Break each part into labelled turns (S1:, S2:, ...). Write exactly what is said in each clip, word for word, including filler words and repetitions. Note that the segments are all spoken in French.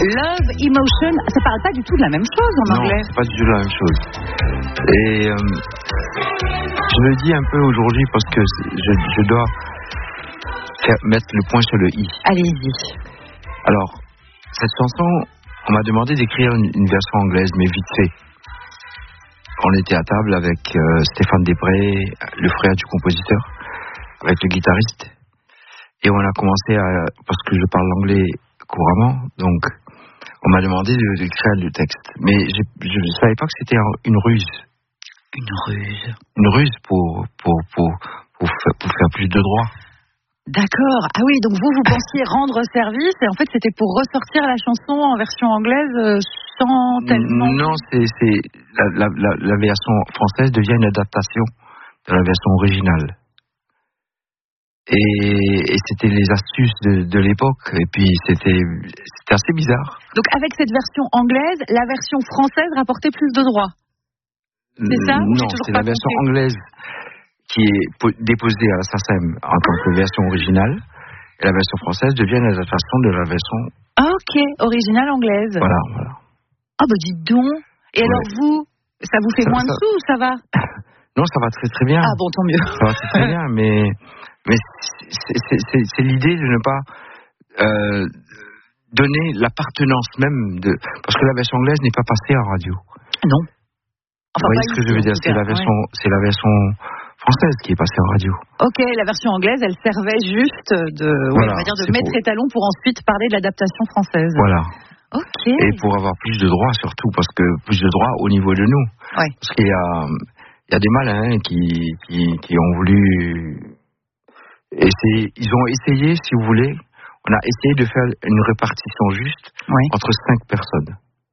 S1: Love Emotion, ça parle pas du tout de la même chose en
S2: non,
S1: anglais.
S2: Non, pas du tout la même chose. Et euh, je le dis un peu aujourd'hui parce que je, je dois faire, mettre le point sur le i.
S1: Allez-y.
S2: Alors, cette chanson, on m'a demandé d'écrire une, une version anglaise, mais vite fait. On était à table avec euh, Stéphane Després, le frère du compositeur, avec le guitariste. Et on a commencé à... Parce que je parle l'anglais couramment, donc on m'a demandé de, de créer le texte. Mais je ne savais pas que c'était une ruse.
S1: Une ruse
S2: Une ruse pour, pour, pour, pour, faire, pour faire plus de droits.
S1: D'accord. Ah oui, donc vous, vous pensiez rendre service, et en fait, c'était pour ressortir la chanson en version anglaise sans tellement...
S2: Non, c'est, c'est la, la, la, la version française devient une adaptation de la version originale. Et, et c'était les astuces de, de l'époque, et puis c'était, c'était assez bizarre.
S1: Donc avec cette version anglaise, la version française rapportait plus de droits. C'est ça?
S2: Non, c'est la version compris. anglaise qui est déposée à la SACEM en tant que version originale, et la version française devient une adaptation de la version...
S1: Ah, ok, originale anglaise.
S2: Voilà, voilà.
S1: Ah bah dites donc. Et ouais. Alors vous, ça vous fait ça, moins ça... de sous ou ça va?
S2: Non, ça va très très bien.
S1: Ah bon, tant mieux.
S2: Ça va très très bien, mais, mais c'est, c'est, c'est, c'est l'idée de ne pas euh, donner l'appartenance même de... Parce que la version anglaise n'est pas passée en radio.
S1: Non.
S2: Enfin, vous voyez ce que je veux dire, c'est la version, ouais. c'est la version française qui est passée en radio.
S1: Ok, la version anglaise, elle servait juste de,
S2: voilà,
S1: ouais, on va dire de maître pour... étalon pour ensuite parler de l'adaptation française.
S2: Voilà.
S1: Ok.
S2: Et pour avoir plus de droits surtout, parce que plus de droits au niveau de nous.
S1: Ouais.
S2: Parce qu'il y a, il y a des malins qui, qui, qui ont voulu essayer, ils ont essayé, si vous voulez, on a essayé de faire une répartition juste ouais. entre cinq personnes.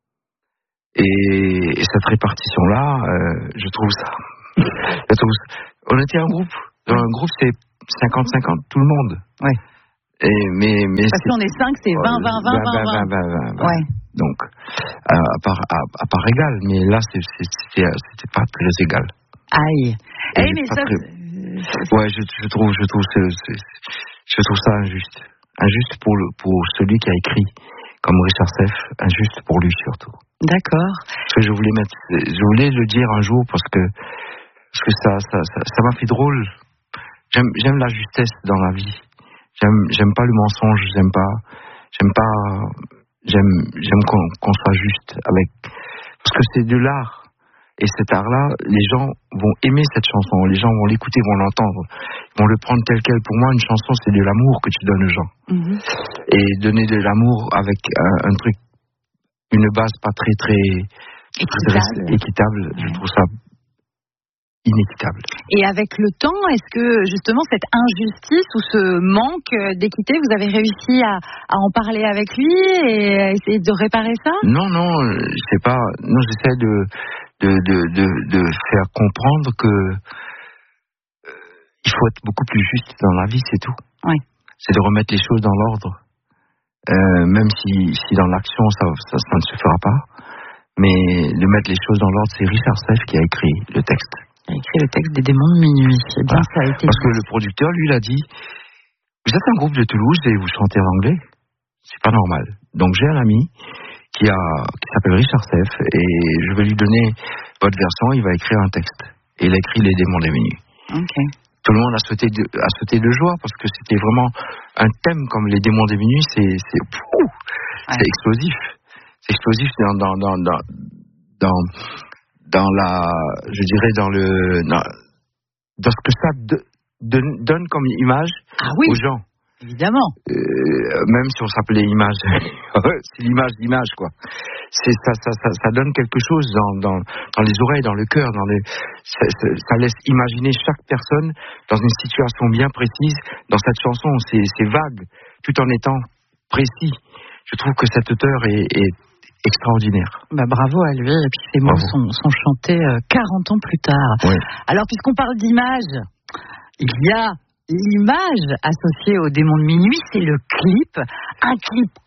S2: Et, et cette répartition-là, euh, je trouve ça. je trouve, on était un groupe. Dans un groupe, c'est cinquante cinquante, tout le monde.
S1: Ouais.
S2: Et, mais, mais
S1: Parce qu'on est cinq, c'est vingt, vingt, vingt, vingt, vingt. Ouais.
S2: Donc, à, à, part, à, à part égal, mais là, c'est, c'est, c'était, c'était pas très égal.
S1: Aïe. Eh, mais ça.
S2: Très... Ouais, je, je trouve, je trouve, c'est, c'est, je trouve ça injuste. Injuste pour, le, pour celui qui a écrit, comme Richard Seff, injuste pour lui surtout.
S1: D'accord.
S2: Parce que je voulais mettre, je voulais le dire un jour parce que, parce que ça, ça, ça, ça m'a fait drôle. J'aime, j'aime la justesse dans la vie. J'aime, j'aime pas le mensonge. J'aime pas, j'aime pas, j'aime, j'aime qu'on, qu'on soit juste avec, parce que c'est de l'art. Et cet art-là, les gens vont aimer cette chanson. Les gens vont l'écouter, vont l'entendre, vont le prendre tel quel. Pour moi, une chanson, c'est de l'amour que tu donnes aux gens. Mm-hmm. Et donner de l'amour avec un, un truc, une base pas très très
S1: équitable,
S2: très, équitable ouais. Je trouve ça inéquitable.
S1: Et avec le temps, est-ce que justement cette injustice ou ce manque d'équité, vous avez réussi à, à en parler avec lui et à essayer de réparer ça?
S2: Non, non, je sais pas. Non, j'essaie de de de de, de faire comprendre que euh, il faut être beaucoup plus juste dans la vie, c'est tout.
S1: Oui.
S2: C'est de remettre les choses dans l'ordre. Euh, même si, si dans l'action ça, ça, ça ne se fera pas, mais de mettre les choses dans l'ordre, c'est Richard Seff qui a écrit le texte.
S1: Il a écrit le texte des Démons de minuit. C'est bien, voilà. Ça a été
S2: parce que le producteur, lui, il a dit, vous êtes un groupe de Toulouse et vous chantez en anglais, c'est pas normal. Donc j'ai un ami qui a qui s'appelle Richard Seff et je vais lui donner votre version, il va écrire un texte. Et il a écrit Les Démons de minuit.
S1: Ok.
S2: Tout le monde a sauté de, a sauté de joie parce que c'était vraiment un thème comme Les Démons des minuit, c'est c'est, pfff, c'est ouais. explosif, c'est explosif dans dans dans dans dans, dans la, je dirais dans le dans, dans ce que ça de, de, donne comme image
S1: ah oui,
S2: aux gens.
S1: Évidemment.
S2: Euh, même si on s'appelait image, c'est l'image d'image quoi. C'est ça, ça, ça, ça donne quelque chose dans, dans, dans les oreilles, dans le cœur, dans les, ça, ça laisse imaginer chaque personne dans une situation bien précise. Dans cette chanson, c'est, c'est vague, tout en étant précis. Je trouve que cet auteur est, est extraordinaire.
S1: Bah bravo à lui. Et puis ces mots sont, sont chantés quarante ans plus tard.
S2: Oui.
S1: Alors, puisqu'on parle d'image, il y a l'image associée au Démon de minuit, c'est le clip, un clip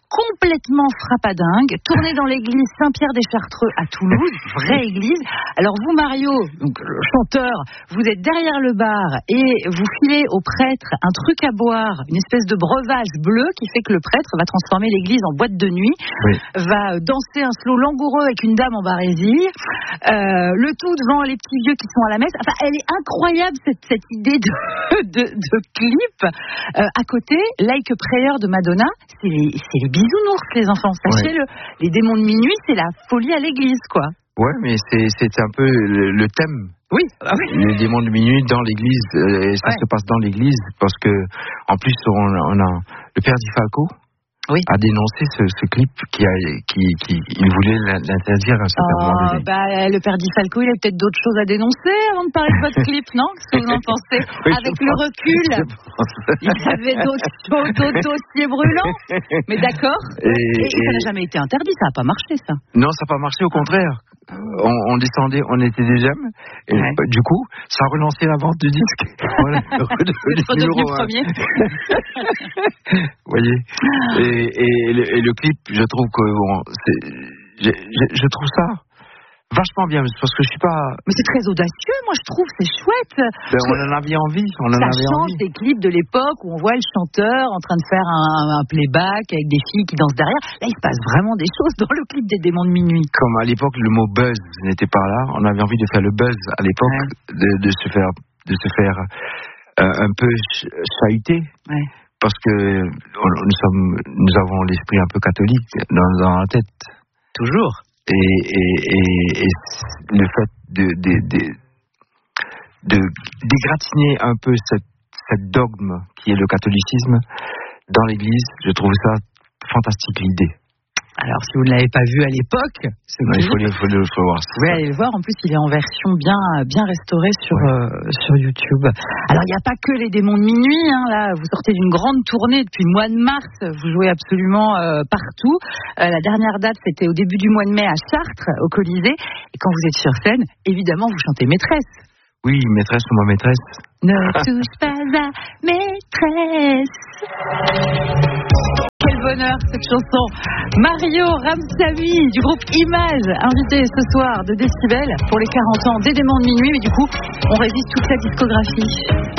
S1: complètement frappadingue, tourné dans l'église Saint-Pierre-des-Chartreux à Toulouse, vraie église. Alors vous, Mario, donc le chanteur, vous êtes derrière le bar et vous filez au prêtre un truc à boire, une espèce de breuvage bleu qui fait que le prêtre va transformer l'église en boîte de nuit, oui. va danser un slow langoureux avec une dame en barésie, euh, le tout devant les petits vieux qui sont à la messe. Enfin, elle est incroyable cette, cette idée de, de, de clip. Euh, à côté, Like a Prayer de Madonna, c'est les, c'est les bisounours, les enfants, sachez-le. Ouais. Les démons de minuit, c'est la folie à l'église, quoi.
S2: Ouais, mais c'est, c'est un peu le, le thème.
S1: Oui. Ah oui.
S2: Les démons de minuit dans l'église, euh, et ça ouais. se passe dans l'église, parce que, en plus, on, on a le père Di Falco. Oui. A dénoncé ce, ce clip qui a, qui, qui, il voulait l'interdire à un certain
S1: oh,
S2: moment donné.
S1: Bah, le père Di Falco, il a peut-être d'autres choses à dénoncer avant de parler de votre clip, non? Qu'est-ce que vous en pensez? Oui, avec le pense, recul, il y avait d'autres choses, d'autres dossiers brûlants. Mais d'accord. Et, et, et ça n'a jamais été interdit, ça n'a pas marché, ça.
S2: Non, ça n'a pas marché, au contraire. On, on descendait, on était des gemmes, et ouais. bah, du coup, ça a relancé la vente du disque. On est redevenu,
S1: redevenu premier.
S2: Vous voyez. Et, et, le, et le clip, je trouve que bon, c'est, je, je, je trouve ça vachement bien, parce que je suis pas.
S1: Mais c'est très audacieux, moi je trouve, c'est chouette.
S2: Ben, on en avait envie, on en
S1: ça
S2: avait
S1: change
S2: envie.
S1: Des clips de l'époque où on voit le chanteur en train de faire un, un playback avec des filles qui dansent derrière. Là, il se passe vraiment des choses dans le clip des démons de minuit.
S2: Comme à l'époque, le mot buzz n'était pas là. On avait envie de faire le buzz à l'époque, ouais. de, de se faire, de se faire euh, un peu chahuter. Ouais. Parce que nous sommes, nous avons l'esprit un peu catholique dans, dans la tête.
S1: Toujours.
S2: Et, et, et, et le fait de, de, de, de dégratiner un peu cette, cette dogme qui est le catholicisme dans l'église, je trouve ça fantastique, l'idée.
S1: Alors, si vous ne l'avez pas vu à l'époque, c'est
S2: ouais, il faut, le, faut, le, faut le voir.
S1: Vous pouvez aller le voir. En plus, il est en version bien, bien restaurée sur, ouais. euh, sur YouTube. Alors, il n'y a pas que les démons de minuit. Hein, là, vous sortez d'une grande tournée depuis le mois de mars. Vous jouez absolument euh, partout. Euh, la dernière date, c'était au début du mois de mai à Chartres, au Colisée. Et quand vous êtes sur scène, évidemment, vous chantez Maîtresse.
S2: Oui, Maîtresse ou ma maîtresse.
S1: Ne touche pas à Maîtresse. Quel bonheur cette chanson. Mario Ramsamy du groupe Image, invité ce soir de Décibel pour les quarante ans des démons de minuit. Mais du coup, on révise toute sa discographie.